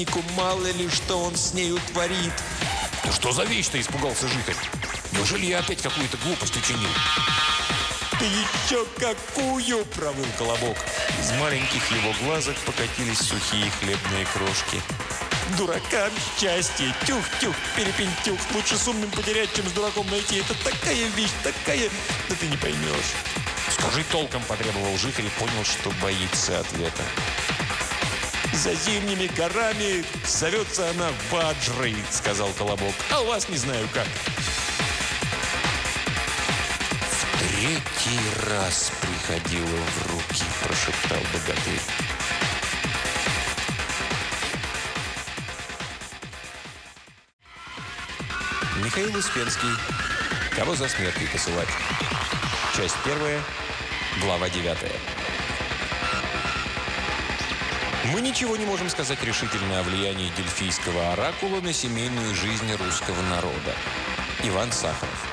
Мало ли, что он с нею творит. Да что за вещь-то, испугался житель. Неужели я опять какую-то глупость учинил? Ты еще какую, провыл Колобок. Из маленьких его глазок покатились сухие хлебные крошки. Дуракам счастье. Тюх-тюх, перепентюх. Лучше с умным потерять, чем с дураком найти. Это такая вещь, такая... Да ты не поймешь. Скажи толком, потребовал житель и понял, что боится ответа. За зимними горами зовется она Ваджрой, сказал Колобок. А у вас не знаю как. В третий раз приходила в руки, прошептал богатырь. Михаил Успенский. Кого за смертью посылать? Часть 1, глава 9. Мы ничего не можем сказать решительно о влиянии дельфийского оракула на семейную жизнь русского народа. Иван Сахаров.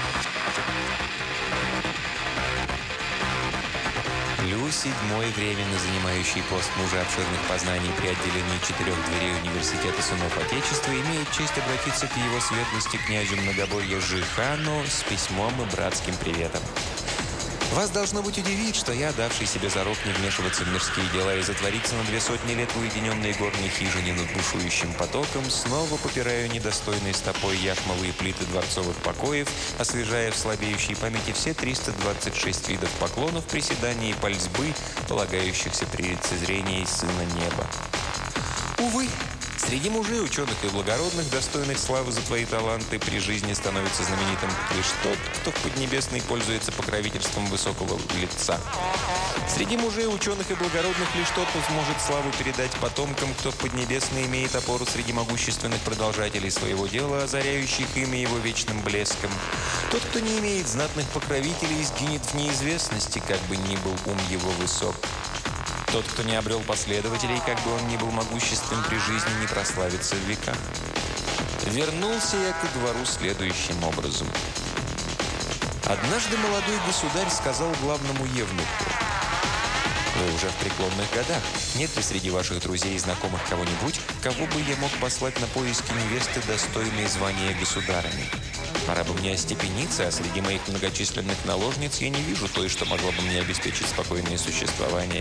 Лю VII, временно занимающий пост мужа обширных познаний при отделении 4 дверей Университета сынов Отечества, имеет честь обратиться к его светлости князю Многоборья Жихану с письмом и братским приветом. Вас должно быть удивить, что я, давший себе зарок не вмешиваться в мирские дела и затвориться на 200 лет в уединенной горной хижине над бушующим потоком, снова попираю недостойной стопой яшмовые плиты дворцовых покоев, освежая в слабеющей памяти все 326 видов поклонов, приседаний и пальцбы, полагающихся при лицезрении Сына Неба. Увы, среди мужей, ученых и благородных, достойных славы за твои таланты, при жизни становится знаменитым лишь тот, кто в Поднебесной пользуется покровительством высокого лица. Среди мужей, ученых и благородных лишь тот может славу передать потомкам, кто в Поднебесной имеет опору среди могущественных продолжателей своего дела, озаряющих имя его вечным блеском. Тот, кто не имеет знатных покровителей, сгинет в неизвестности, как бы ни был ум его высок. Тот, кто не обрел последователей, как бы он ни был могуществен при жизни, не прославится в века. Вернулся я ко двору следующим образом. Однажды молодой государь сказал главному евнуху: «Вы уже в преклонных годах. Нет ли среди ваших друзей и знакомых кого-нибудь, кого бы я мог послать на поиски невесты, достойной звания государыни? Пора бы мне остепениться, а среди моих многочисленных наложниц я не вижу той, что могла бы мне обеспечить спокойное существование».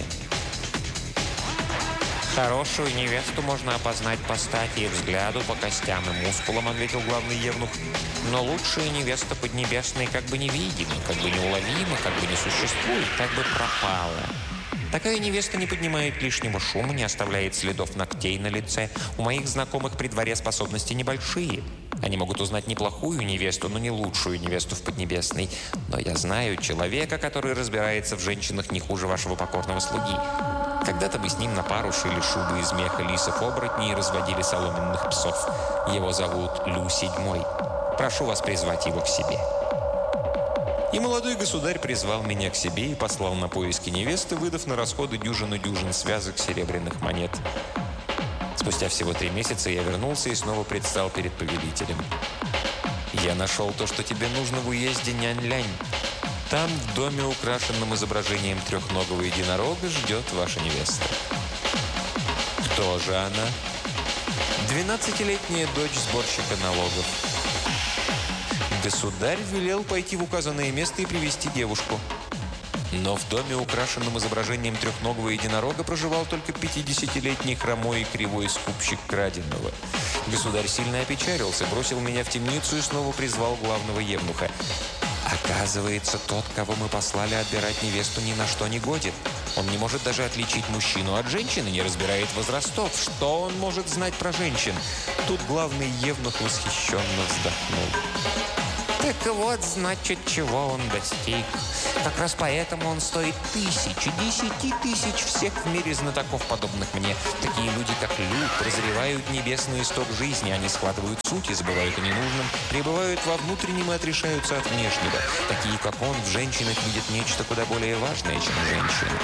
«Хорошую невесту можно опознать по стати и взгляду, по костям и мускулам», — ответил главный евнух. «Но лучшая невеста Поднебесной как бы невидима, как бы неуловима, как бы не существует, как бы пропала. Такая невеста не поднимает лишнего шума, не оставляет следов ногтей на лице. У моих знакомых при дворе способности небольшие. Они могут узнать неплохую невесту, но не лучшую невесту в Поднебесной. Но я знаю человека, который разбирается в женщинах не хуже вашего покорного слуги. Когда-то мы с ним на пару шили шубы из меха лисов-оборотней и разводили соломенных псов. Его зовут Лю VII. Прошу вас призвать его к себе». И молодой государь призвал меня к себе и послал на поиски невесты, выдав на расходы дюжин связок серебряных монет. Спустя всего 3 месяца я вернулся и снова предстал перед повелителем. «Я нашел то, что тебе нужно в уезде Нянь-Лянь. Там, в доме, украшенном изображением трехногого единорога, ждет ваша невеста». «Кто же она?» «12-летняя дочь сборщика налогов». Государь велел пойти в указанное место и привести девушку. Но в доме, украшенном изображением трехногого единорога, проживал только 50-летний хромой и кривой скупщик краденого. Государь сильно опечалился, бросил меня в темницу и снова призвал главного евнуха. «Оказывается, тот, кого мы послали отбирать невесту, ни на что не годен. Он не может даже отличить мужчину от женщины, не разбирает возрастов. Что он может знать про женщин?» Тут главный евнух восхищенно вздохнул. «Так вот, значит, чего он достиг. Как раз поэтому он стоит 1000 тысяч всех в мире знатоков, подобных мне. Такие люди, как Лю, прозревают небесный исток жизни. Они схватывают суть и забывают о ненужном, пребывают во внутреннем и отрешаются от внешнего. Такие, как он, в женщинах видят нечто куда более важное, чем женщины».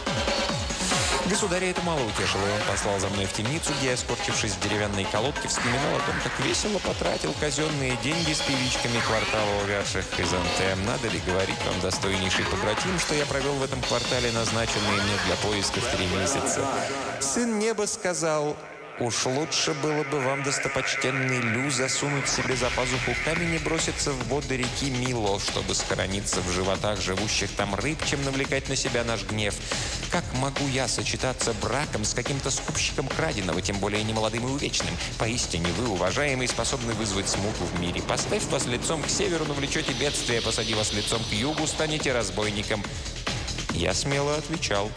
Государя это мало утешило, и он послал за мной в темницу, где я, скорчившись в деревянной колодке, вспоминал о том, как весело потратил казенные деньги с певичками квартала увядших хризантем. Надо ли говорить вам, достойнейший побратим, что я провел в этом квартале назначенные мне для поисков 3 месяца? Сын неба сказал: Уж лучше было бы вам, достопочтенный Лю, засунуть себе за пазуху камень и броситься в воды реки Мило, чтобы схорониться в животах живущих там рыб, чем навлекать на себя наш гнев. Как могу я сочетаться браком с каким-то скупщиком краденого, тем более немолодым и увечным? Поистине вы, уважаемый, способны вызвать смуту в мире. Поставь вас лицом к северу, навлечете бедствие, посади вас лицом к югу, станете разбойником. Я смело отвечал: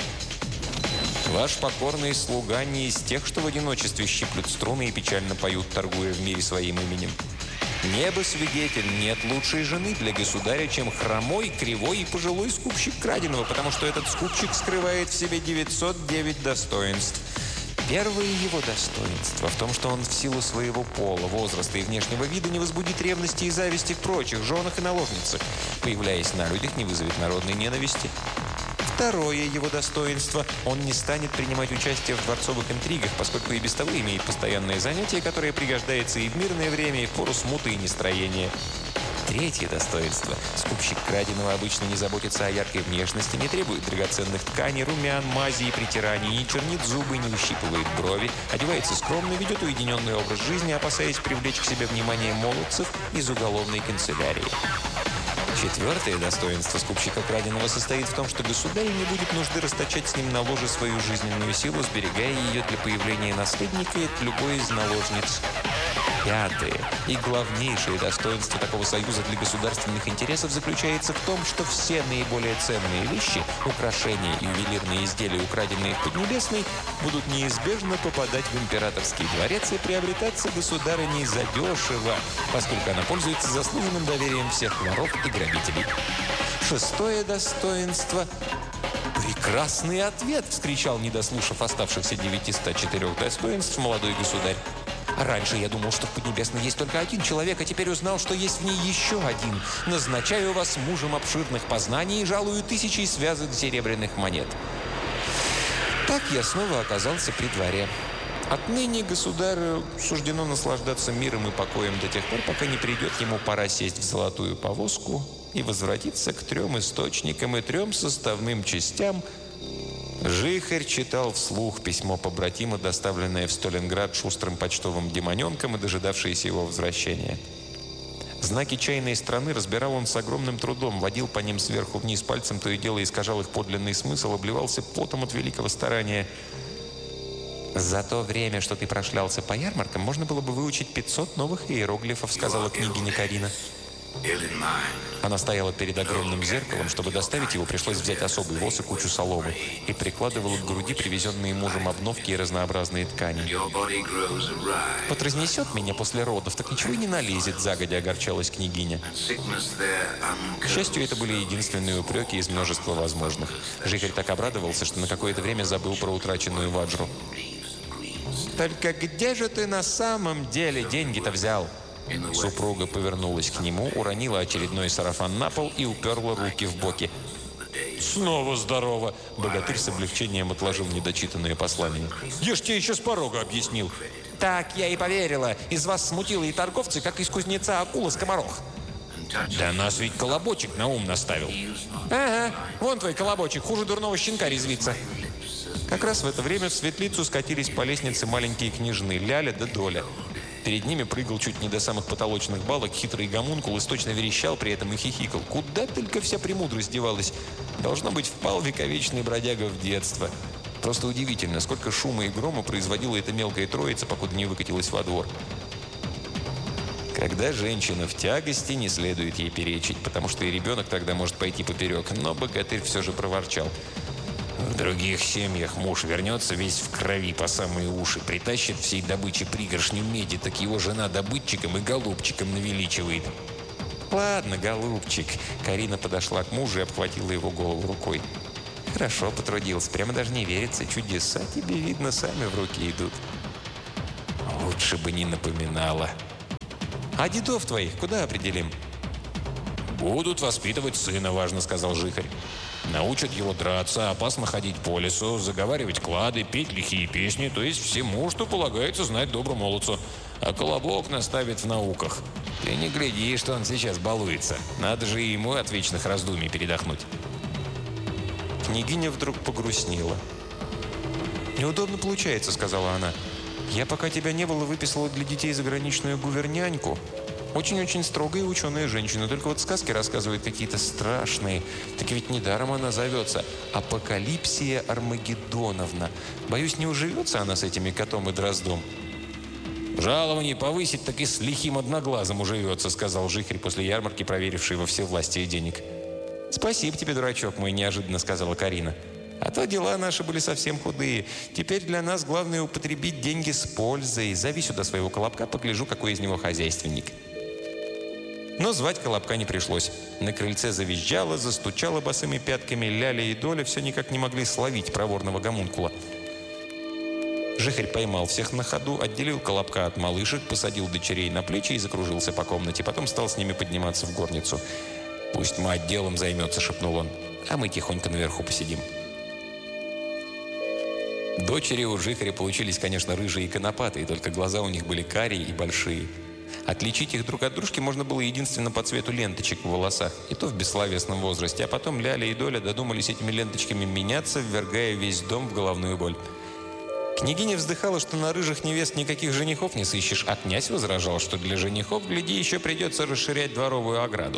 ваш покорный слуга не из тех, что в одиночестве щиплют струны и печально поют, торгуя в мире своим именем. Небо свидетель, нет лучшей жены для государя, чем хромой, кривой и пожилой скупщик краденого, потому что этот скупщик скрывает в себе 909 достоинств. Первое его достоинство в том, что он в силу своего пола, возраста и внешнего вида не возбудит ревности и зависти к прочих женах и наложницах. Появляясь на людях, не вызовет народной ненависти. Второе его достоинство – он не станет принимать участие в дворцовых интригах, поскольку и без того имеет постоянное занятие, которое пригождается и в мирное время, и в пору смуты и нестроения. Третье достоинство – скупщик краденого обычно не заботится о яркой внешности, не требует драгоценных тканей, румян, мази и притираний, не чернит зубы, не ущипывает брови, одевается скромно, ведет уединенный образ жизни, опасаясь привлечь к себе внимание молодцев из уголовной канцелярии. Четвертое достоинство скупщика краденого состоит в том, что государь не будет нужды расточать с ним на ложе свою жизненную силу, сберегая ее для появления наследника и от любой из наложниц. Пятое и главнейшее достоинство такого союза для государственных интересов заключается в том, что все наиболее ценные вещи, украшения и ювелирные изделия, украденные в Поднебесной, будут неизбежно попадать в императорский дворец и приобретаться государыней задешево, поскольку она пользуется заслуженным доверием всех воров и грабителей. Шестое достоинство. «Прекрасный ответ!» – вскричал, не дослушав оставшихся 904 достоинств, молодой государь. Раньше я думал, что в Поднебесной есть только один человек, а теперь узнал, что есть в ней еще один. Назначаю вас мужем обширных познаний и жалую 1000 связок серебряных монет. Так я снова оказался при дворе. Отныне государю суждено наслаждаться миром и покоем до тех пор, пока не придет ему пора сесть в золотую повозку и возвратиться к 3 источникам и 3 составным частям. Жихарь читал вслух письмо побратима, доставленное в Сталинград шустрым почтовым демоненком и дожидавшееся его возвращения. Знаки чайной страны разбирал он с огромным трудом, водил по ним сверху вниз пальцем, то и дело искажал их подлинный смысл, обливался потом от великого старания. «За то время, что ты прошлялся по ярмаркам, можно было бы выучить 500 новых иероглифов», — сказала княгиня Карина. Она стояла перед огромным зеркалом. Чтобы доставить его, пришлось взять особый воз и кучу соломы, и прикладывала к груди привезенные мужем обновки и разнообразные ткани. «Вот разнесет меня после родов, так ничего и не налезет», — загодя огорчалась княгиня. К счастью, это были единственные упреки из множества возможных. Жихарь так обрадовался, что на какое-то время забыл про утраченную ваджру. «Только где же ты на самом деле деньги-то взял?» Супруга повернулась к нему, уронила очередной сарафан на пол и уперла руки в боки. «Снова здорово!» Богатырь с облегчением отложил недочитанное послание. «Я ж тебе еще с порога объяснил!» «Так я и поверила. Из вас смутило и торговцы, как из кузнеца акула скоморох». «Да нас ведь колобочек на ум наставил». «Ага, вон твой колобочек, хуже дурного щенка резвится». Как раз в это время в светлицу скатились по лестнице маленькие княжны Ляля да Доля. Перед ними прыгал чуть не до самых потолочных балок хитрый гомункул и точно верещал при этом и хихикал. Куда только вся премудрость девалась. Должно быть, впал вековечный бродяга в детство. Просто удивительно, сколько шума и грома производила эта мелкая троица, покуда не выкатилась во двор. Когда женщина в тягости, не следует ей перечить, потому что и ребенок тогда может пойти поперек. Но богатырь все же проворчал. В других семьях муж вернется весь в крови по самые уши, притащит всей добычи пригоршню меди, так его жена добытчиком и голубчиком навеличивает. «Ладно, голубчик». Карина подошла к мужу и обхватила его голову рукой. «Хорошо потрудился, прямо даже не верится. Чудеса тебе, видно, сами в руки идут». «Лучше бы не напоминала». «А дедов твоих куда определим?» «Будут воспитывать сына, важно», — сказал Жихарь. «Научат его драться, опасно ходить по лесу, заговаривать клады, петь лихие песни, то есть всему, что полагается знать доброму молодцу. А колобок наставит в науках. Ты не гляди, что он сейчас балуется. Надо же и ему от вечных раздумий передохнуть». Княгиня вдруг погрустнела. «Неудобно получается», — сказала она. Я, пока тебя не было, выписала для детей заграничную гуверняньку. Очень-очень строгая ученая женщина. Только вот сказки рассказывает какие-то страшные. Так ведь недаром она зовется Апокалипсия Армагеддоновна. Боюсь, не уживется она с этими котом и дроздом. «Жалование повысить, так и с лихим одноглазым уживется», — сказал Жихарь после ярмарки, проверивший во всевластие денег. «Спасибо тебе, дурачок мой», — неожиданно сказала Карина. «А то дела наши были совсем худые. Теперь для нас главное употребить деньги с пользой. Зови сюда своего Колобка, погляжу, какой из него хозяйственник». Но звать Колобка не пришлось. На крыльце завизжала, застучала босыми пятками. Ляля и Доля все никак не могли словить проворного гомункула. Жихарь поймал всех на ходу, отделил Колобка от малышек, посадил дочерей на плечи и закружился по комнате. Потом стал с ними подниматься в горницу. «Пусть мать делом займется», — шепнул он. «А мы тихонько наверху посидим». Дочери у Жихаря получились, конечно, рыжие и конопатые, только глаза у них были карие и большие. Отличить их друг от дружки можно было единственно по цвету ленточек в волосах, и то в бессловесном возрасте. А потом Ляля и Доля додумались этими ленточками меняться, ввергая весь дом в головную боль. Княгиня вздыхала, что на рыжих невест никаких женихов не сыщешь, а князь возражал, что для женихов, гляди, еще придется расширять дворовую ограду.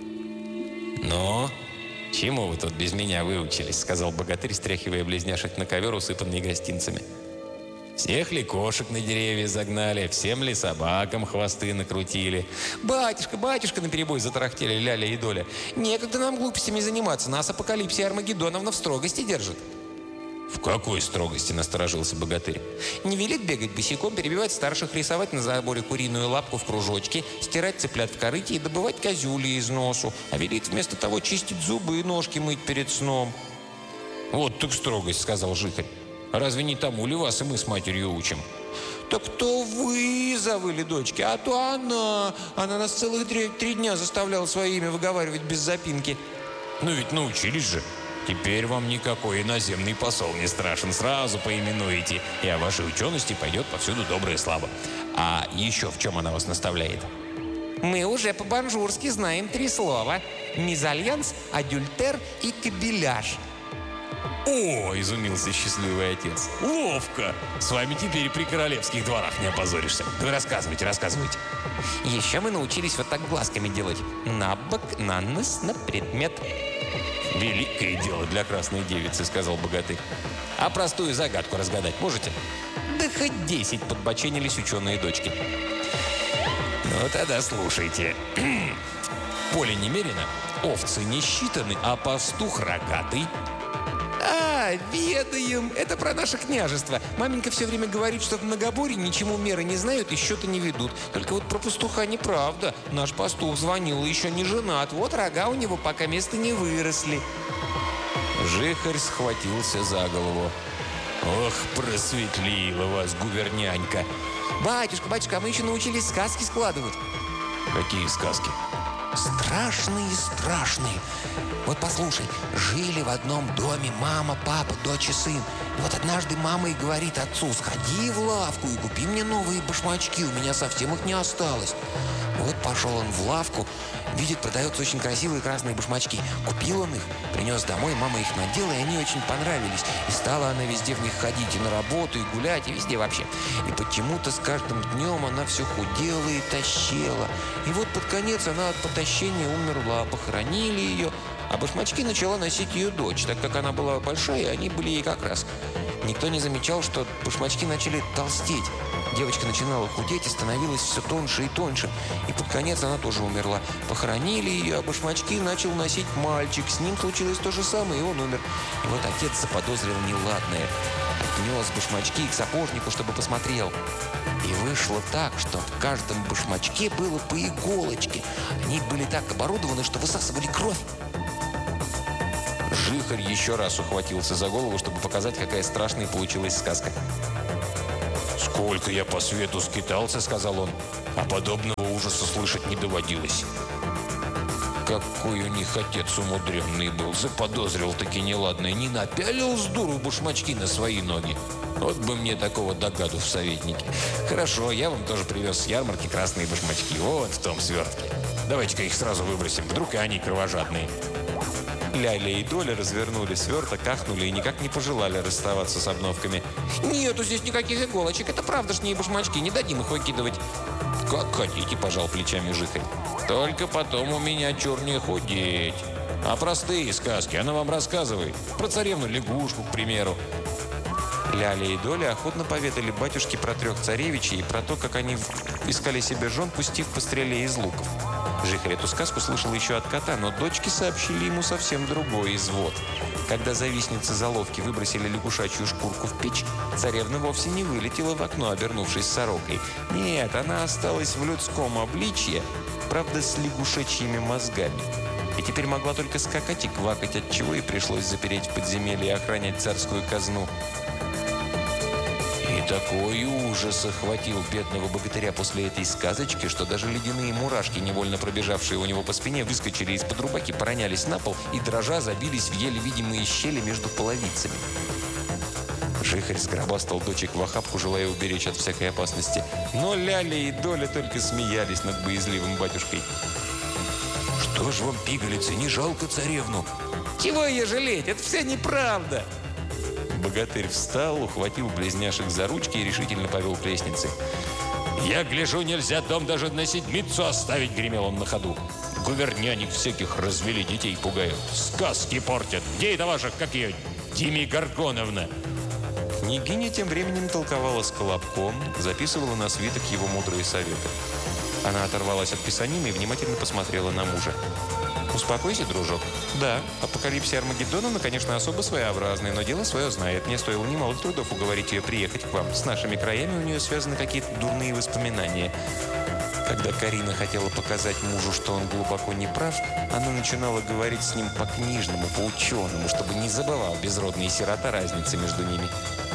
«Но чему вы тут без меня выучились?» — сказал богатырь, стряхивая близняшек на ковер, усыпанный гостинцами. «Всех ли кошек на деревья загнали, всем ли собакам хвосты накрутили?» «Батюшка, батюшка!» — наперебой затарахтели Ляля и Доля. «Некогда нам глупостями заниматься, нас Апокалипсия Армагеддоновна в строгости держит». «В какой строгости?» — насторожился богатырь. «Не велит бегать босиком, перебивать старших, рисовать на заборе куриную лапку в кружочке, стирать цыплят в корыте и добывать козюли из носу, а велит вместо того чистить зубы и ножки мыть перед сном». «Вот так строгость», — сказал Жихарь. «Разве не тому ли вас и мы с матерью учим?» «Так то вы завыли, дочки, а то она. Она нас целых 3 дня заставляла свое имя выговаривать без запинки». «Ну ведь научились же. Теперь вам никакой иноземный посол не страшен. Сразу поименуете, и о вашей учености пойдет повсюду добрая слава. А еще в чем она вас наставляет?» Мы уже по-банжурски знаем 3 слова. Мезальянс, адюльтер и кабеляж. «О!» – изумился счастливый отец. «Ловко! С вами теперь при королевских дворах не опозоришься. Да вы рассказывайте, рассказывайте». Еще мы научились вот так глазками делать. На бок, на нос, на предмет. «Великое дело для красной девицы», – сказал богатырь. «А простую загадку разгадать можете?» Да хоть 10, подбоченились ученые дочки. «Ну, тогда слушайте. Поле немерено, овцы не считаны, а пастух рогатый». А, ведаем. Это про наше княжество. Маменька все время говорит, что в Многоборье ничему меры не знают и счета не ведут. Только вот про пастуха неправда. Наш пастух звонил, еще не женат. Вот рога у него пока места не выросли. Жихарь схватился за голову. «Ох, просветлила вас гувернянька!» Батюшка, батюшка, а мы еще научились сказки складывать. «Какие сказки?» Страшные, страшные. Вот послушай, жили в одном доме мама, папа, дочь и сын. И вот однажды мама и говорит отцу: сходи в лавку и купи мне новые башмачки, у меня совсем их не осталось. Вот пошел он в лавку, видит, продаются очень красивые красные башмачки. Купил он их, принес домой, мама их надела, и они очень понравились. И стала она везде в них ходить, и на работу, и гулять, и везде вообще. И почему-то с каждым днем она все худела и тощела. И вот под конец она от потощения умерла, похоронили ее. А башмачки начала носить ее дочь, так как она была большая, они были ей как раз. Никто не замечал, что башмачки начали толстеть. Девочка начинала худеть и становилась все тоньше и тоньше. И под конец она тоже умерла. Похоронили ее, а башмачки начал носить мальчик. С ним случилось то же самое, и он умер. И вот отец заподозрил неладное. Отнес башмачки к сапожнику, чтобы посмотрел. И вышло так, что в каждом башмачке было по иголочке. Они были так оборудованы, что высасывали кровь. Жихарь еще раз ухватился за голову, чтобы показать, какая страшная получилась сказка. «Сколько я по свету скитался», — сказал он, — «а подобного ужаса слышать не доводилось». Какой у них отец умудренный был, заподозрил-таки неладное, не напялил с дуру башмачки на свои ноги. Вот бы мне такого догаду в советнике. Хорошо, я вам тоже привез с ярмарки красные башмачки, вот в том свертке. Давайте-ка их сразу выбросим, вдруг и они кровожадные. Ляля и Доля развернули сверток, ахнули и никак не пожелали расставаться с обновками. «Нету здесь никаких иголочек. Это правдошние башмачки. Не дадим их выкидывать». «Как хотите», – пожал плечами Жихарь. «Только потом у меня чур не худеть. А простые сказки она вам рассказывает. Про царевну-лягушку, к примеру». Ляля и Доля охотно поведали батюшке про 3 царевичей и про то, как они искали себе жен, пустив по стреле из луков. Жихарь эту сказку слышал еще от кота, но дочки сообщили ему совсем другой извод. Когда завистницы заловки выбросили лягушачью шкурку в печь, царевна вовсе не вылетела в окно, обернувшись сорокой. Нет, она осталась в людском обличье, правда, с лягушачьими мозгами. И теперь могла только скакать и квакать, отчего и пришлось запереть в подземелье и охранять царскую казну. И такой ужас охватил бедного богатыря после этой сказочки, что даже ледяные мурашки, невольно пробежавшие у него по спине, выскочили из-под рубахи, поронялись на пол и, дрожа, забились в еле видимые щели между половицами. Жихарь сгробастал дочек в охапку, желая уберечь от всякой опасности. Но Ляля и Доля только смеялись над боязливым батюшкой. «Что ж вам, пигалицы, не жалко царевну?» «Чего ее жалеть? Это все неправда!» Богатырь встал, ухватил близняшек за ручки и решительно повел к лестнице. «Я гляжу, нельзя дом даже на седмицу оставить», — гремел он на ходу. «Гувернянек всяких развели, детей пугают. Сказки портят. Где это ваша, как ее, Дими Горгоновна?» Княгиня тем временем толковала с Колобком, записывала на свиток его мудрые советы. Она оторвалась от писанины и внимательно посмотрела на мужа. «Успокойся, дружок. Да, апокалипсия Армагеддона, конечно, особо своеобразный, но дело свое знает. Мне стоило немало трудов уговорить ее приехать к вам. С нашими краями у нее связаны какие-то дурные воспоминания». Когда Карина хотела показать мужу, что он глубоко не прав, она начинала говорить с ним по-книжному, по-ученому, чтобы не забывал безродный сирота разницы между ними.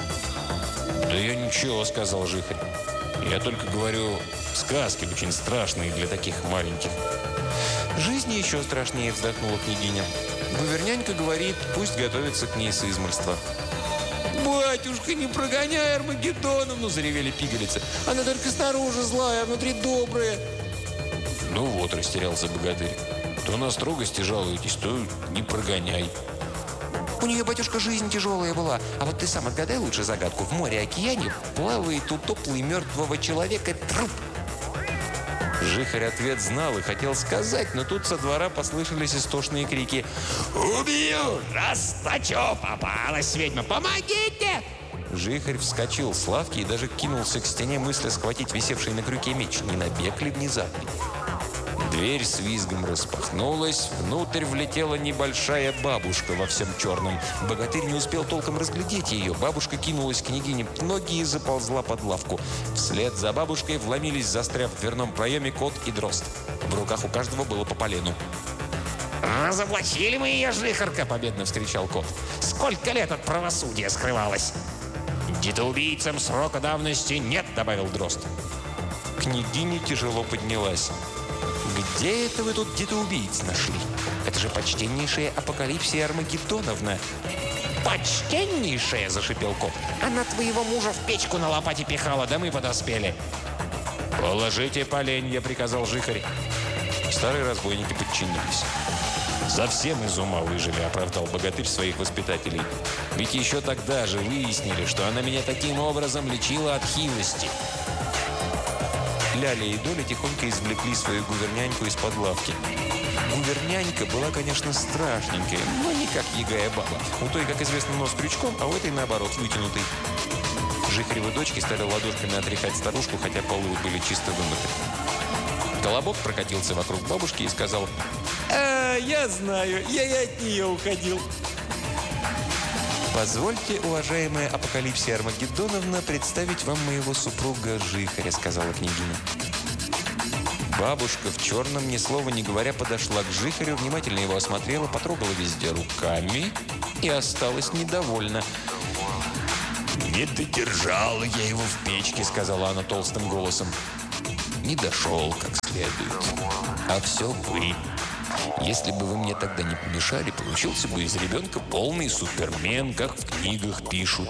«Да я ничего», — сказал Жихарь. «Я только говорю, сказки очень страшные для таких маленьких». «Жизнь еще страшнее», — вздохнула княгиня. «Гувернянька говорит, пусть готовится к ней с измольства». «Батюшка, не прогоняй Армагеддоновну!» — заревели пигалицы. «Она только снаружи злая, а внутри добрая». «Ну вот», — растерялся богатырь. «То на строгости жалуетесь, то не прогоняй». У нее, батюшка, жизнь тяжелая была. А вот ты сам отгадай лучше загадку. В море-океане плавает утоплый мертвого человека труп. Жихарь ответ знал и хотел сказать, но тут со двора послышались истошные крики. «Убью! Расточу! Попалась ведьма! Помогите!» Жихарь вскочил с лавки и даже кинулся к стене, мысля схватить висевший на крюке меч. Не набег ли внезапный? Дверь с визгом распахнулась. Внутрь влетела небольшая бабушка во всем черном. Богатырь не успел толком разглядеть ее. Бабушка кинулась к княгине в ноги и заползла под лавку. Вслед за бабушкой вломились, застряв в дверном проеме, кот и дрозд. В руках у каждого было по полену. «Разоблачили мы ее, Жихарка!» — победно вскричал кот. «Сколько лет от правосудия скрывалась!» «Детоубийцам срока давности нет!» — добавил дрозд. Княгиня тяжело поднялась. «Где это вы тут детоубийц нашли? Это же почтеннейшая апокалипсия Армагеддоновна!» «Почтеннейшая!» — зашипел кот. «Она твоего мужа в печку на лопате пихала, да мы подоспели!» «Положите поленья!» — приказал Жихарь. Старые разбойники подчинились. «Совсем из ума выжили», — оправдал богатырь своих воспитателей. «Ведь еще тогда же выяснили, что она меня таким образом лечила от хилости». Ляля и Доля тихонько извлекли свою гуверняньку из-под лавки. Гувернянька была, конечно, страшненькая, но не как ягая баба. У той, как известно, нос крючком, а у этой, наоборот, вытянутый. Жихаревы дочки стали ладошками отряхать старушку, хотя полы были чисто вымыты. Колобок прокатился вокруг бабушки и сказал: «Я знаю, я и от нее уходил». «Позвольте, уважаемая апокалипсия Армагеддоновна, представить вам моего супруга Жихаря», — сказала княгиня. Бабушка в черном, ни слова не говоря, подошла к Жихарю, внимательно его осмотрела, потрогала везде руками и осталась недовольна. «Не додержала я его в печке», — сказала она толстым голосом. «Не дошел как следует. А все вы. Если бы вы мне тогда не помешали, получился бы из ребенка полный супермен, как в книгах пишут».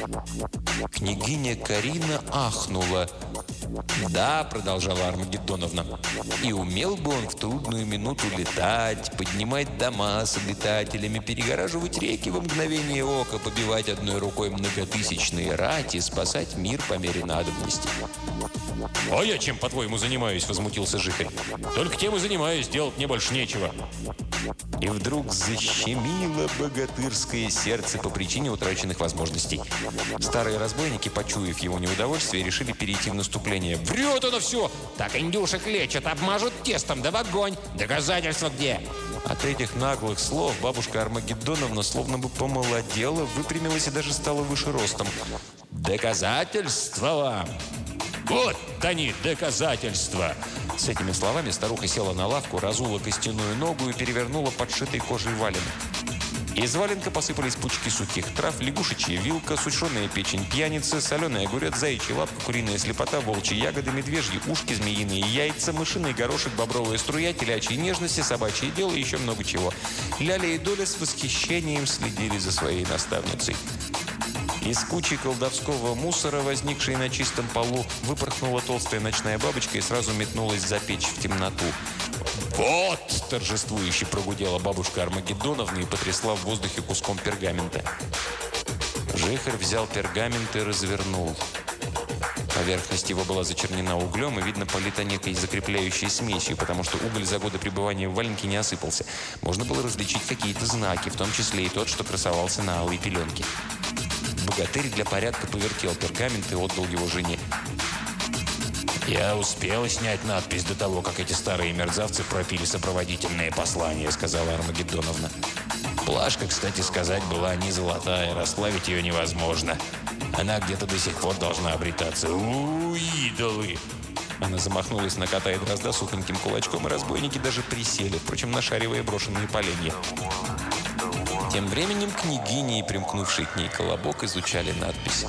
Княгиня Карина ахнула. «Да», — продолжала Армагеддоновна, «и умел бы он в трудную минуту летать, поднимать дома с обитателями, перегораживать реки во мгновение ока, побивать одной рукой многотысячные рати, спасать мир по мере надобности». «А я чем, по-твоему, занимаюсь?» – возмутился Жихарь. «Только тем и занимаюсь, делать мне больше нечего». И вдруг защемило богатырское сердце по причине утраченных возможностей. Старые разбойники, почуяв его неудовольствие, решили перейти в наступление. «Врет оно все! Так индюшек лечат, обмажут тестом, да в огонь! Доказательства где?» От этих наглых слов бабушка Армагеддоновна словно бы помолодела, выпрямилась и даже стала выше ростом. «Доказательства вам! Вот они, доказательства!» С этими словами старуха села на лавку, разула костяную ногу и перевернула подшитый кожей валенок. Из валенка посыпались пучки сухих трав, лягушечья вилка, сушеная печень пьяницы, соленый огурец, заячья лапка, куриная слепота, волчьи ягоды, медвежьи ушки, змеиные яйца, мышиный горошек, бобровая струя, телячьи нежности, собачье дело и еще много чего. Ляля и Доля с восхищением следили за своей наставницей. Из кучи колдовского мусора, возникшей на чистом полу, выпорхнула толстая ночная бабочка и сразу метнулась за печь в темноту. «Вот!» – торжествующе прогудела бабушка Армагеддоновна и потрясла в воздухе куском пергамента. Жихарь взял пергамент и развернул. Поверхность его была зачернена углем и, видно, полита некой закрепляющей смесью, потому что уголь за годы пребывания в валенке не осыпался. Можно было различить какие-то знаки, в том числе и тот, что красовался на алой пеленке. Богатырь для порядка повертел пергамент и отдал его жене. «Я успел снять надпись до того, как эти старые мерзавцы пропили сопроводительные послания», — сказала Армагеддоновна. «Плашка, кстати сказать, была не золотая, расплавить ее невозможно. Она где-то до сих пор должна обретаться. Идолы!» Она замахнулась на кота и дрозда сухоньким кулачком, и разбойники даже присели, впрочем, нашаривая брошенные поленья. Тем временем княгиня и примкнувший к ней колобок изучали надпись.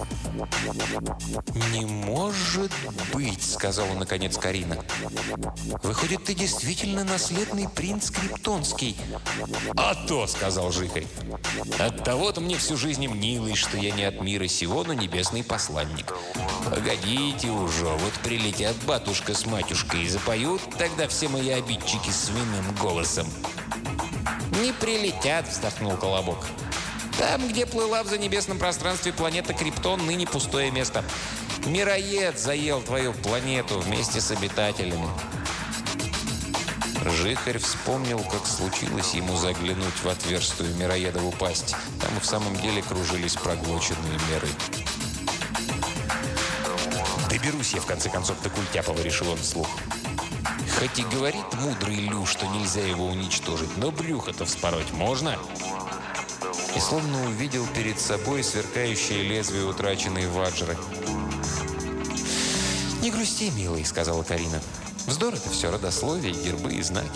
«Не может быть», — сказала наконец Карина. «Выходит, ты действительно наследный принц Криптонский». «А то», — сказал Жихарь. «Оттого-то мне всю жизнь мнилось, что я не от мира сего, но небесный посланник. Погодите уже, вот прилетят батюшка с матюшкой и запоют тогда все мои обидчики свиным голосом». «Не прилетят», — вздохнул Колобок. «Там, где плыла в занебесном пространстве планета Криптон, ныне пустое место. Мироед заел твою планету вместе с обитателями». Жихарь вспомнил, как случилось ему заглянуть в отверстую мироедову пасть. Там и в самом деле кружились проглоченные миры. «Доберусь я, в конце концов, до Культяпова», — решил он вслух. «Хоть и говорит мудрый Лю, что нельзя его уничтожить, но брюхо-то вспороть можно». И словно увидел перед собой сверкающее лезвие утраченной ваджры. «Не грусти, милый», — сказала Карина. «Вздор это все, родословие, гербы и знаки».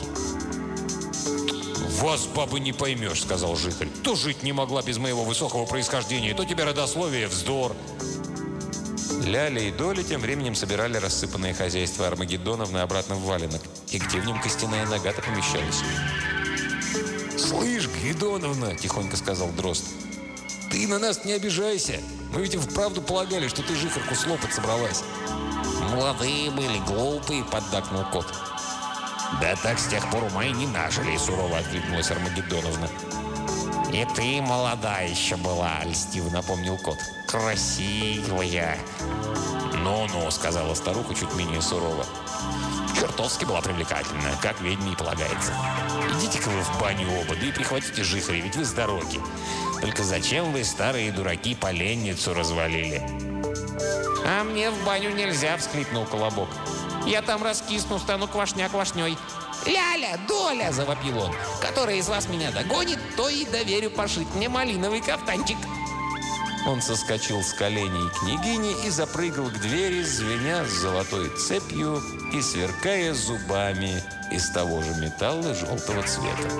«Вас, бабы, не поймешь», — сказал Жихарь. «То жить не могла без моего высокого происхождения, то тебе родословие вздор». Ляля и Доля тем временем собирали рассыпанное хозяйство Армагеддоновны обратно в валенок. И где в нем костяная нога-то помещалась? «Слышь, Гвидоновна», — тихонько сказал Дрозд, — «ты на нас не обижайся. Мы ведь и вправду полагали, что ты Жихарку слопать собралась». «Молодые были, глупые», — поддакнул кот. «Да так с тех пор ума и не нажили», — сурово откликнулась Армагеддоновна. «И ты молода еще была», — льстиво напомнил кот. «Красивая». «Ну-ну», — сказала старуха чуть менее сурово. «Чертовски была привлекательна, как ведьме и полагается. Идите-ка вы в баню оба, да и прихватите Жихаря, ведь вы с дороги. Только зачем вы, старые дураки, поленницу развалили?» «А мне в баню нельзя», — всхлипнул Колобок. «Я там раскисну, стану квашня квашней». «Ляля, Доля!» — завопил он. «Которая из вас меня догонит, то и доверю пошить мне малиновый кафтанчик». Он соскочил с коленей княгини и запрыгал к двери, звеня с золотой цепью и сверкая зубами из того же металла желтого цвета.